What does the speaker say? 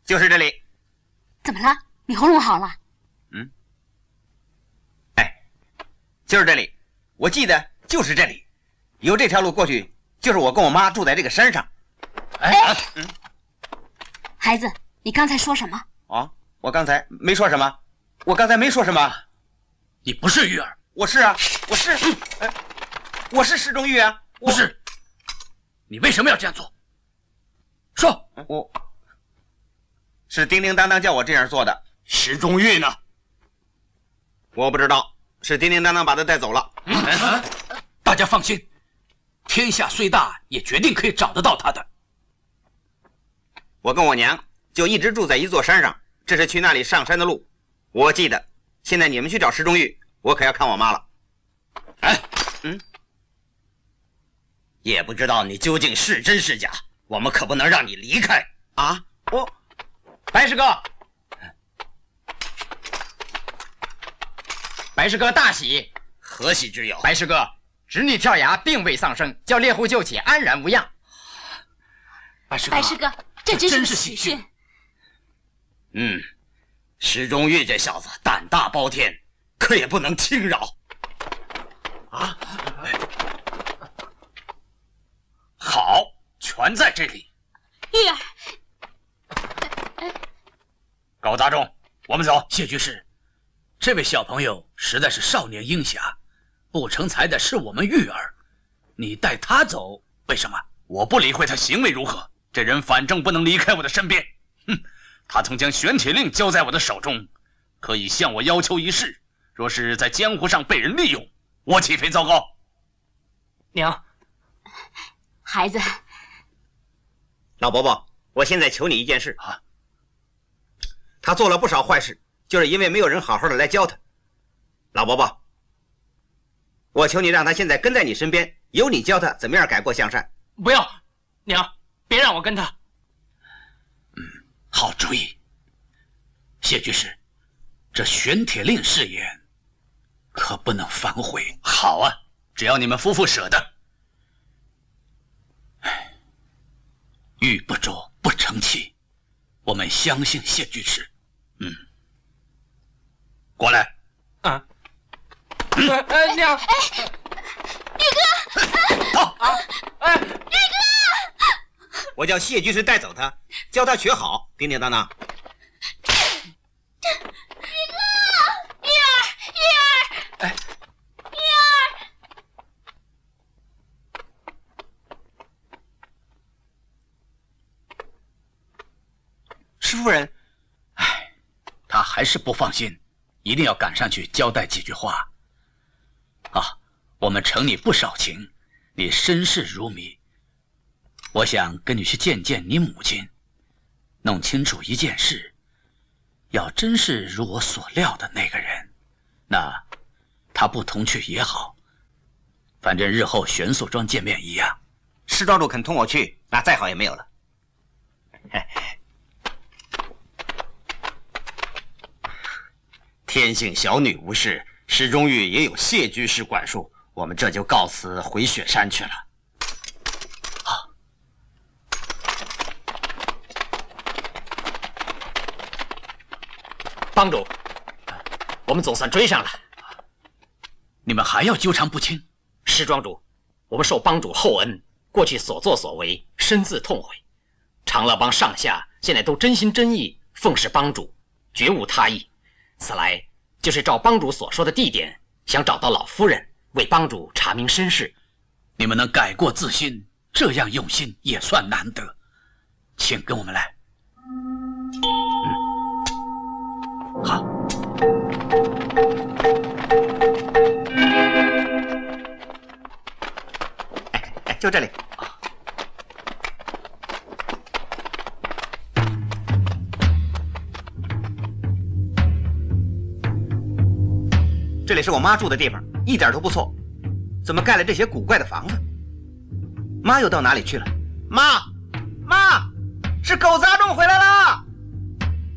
就是这里。 怎么了？你喉咙好了？ 嗯。哎，就是这里，我记得就是这里，由这条路过去，就是我跟我妈住在这个山上。 哎，孩子，你刚才说什么？ 啊，我刚才没说什么，我刚才没说什么。 你不是玉儿。 我是啊，我是，我是石中玉啊。 不是，你为什么要这样做？说。 我是叮叮当当叫我这样做的。 石中玉呢？ 我不知道，是叮叮当当把他带走了。 大家放心，天下虽大，也决定可以找得到他的。 我跟我娘就一直住在一座山上，这是去那里上山的路。我记得，现在你们去找石中玉，我可要看我妈了。 哎， 也不知道你究竟是真是假，我们可不能让你离开啊！我， 白师哥，白师哥大喜， 何喜之有？ 白师哥，侄女跳崖并未丧生，叫猎户救起，安然无恙。 白师哥，这真是喜讯。 石中玉这小子胆大包天，可也不能轻饶。 啊！好，全在这里。 玉儿， 高大仲，我们走。谢居士，这位小朋友实在是少年英侠，不成才的是我们玉儿，你带他走，为什么？我不理会他行为如何，这人反正不能离开我的身边。哼，他曾将玄铁令交在我的手中，可以向我要求一事，若是在江湖上被人利用，我岂非糟糕？ 娘， 孩子， 老伯伯，我现在求你一件事啊。 他做了不少坏事，就是因为没有人好好的来教他。老伯伯，我求你让他现在跟在你身边，由你教他怎么样改过向善。 不要，娘，别让我跟他。 好主意。谢居士，这玄铁令誓言可不能反悔。好啊，只要你们夫妇舍得。玉不琢不成器，我们相信谢居士。过来。 啊。娘。 玉哥。 走。 玉哥。 我叫谢居士带走他，教他学好，叮叮当当。 石夫人，他还是不放心，一定要赶上去交代几句话。我们承你不少情，你身世如谜，我想跟你去见见你母亲，弄清楚一件事。要真是如我所料的那个人，那他不同去也好，反正日后玄素庄见面一样。 石庄主肯同我去，那再好也没有了。 天性小女无事，石中玉也有谢居士管束，我们这就告辞回雪山去了。 帮主，我们总算追上了。 你们还要纠缠不清？ 石庄主，我们受帮主厚恩，过去所作所为深自痛悔。长乐帮上下现在都真心真意奉侍帮主，绝无他意。此来就是照帮主所说的地点，想找到老夫人，为帮主查明身世。 你们能改过自新，这样用心也算难得，请跟我们来。好。 就这里。这里是我妈住的地方，一点都不错。怎么盖了这些古怪的房子？妈又到哪里去了？妈，是狗杂种回来了。